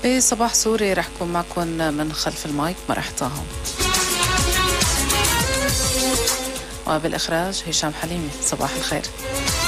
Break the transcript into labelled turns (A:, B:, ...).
A: بصباح سوري رح كون معكم من خلف المايك مرح طه، وبالإخراج هشام حليمي. صباح الخير.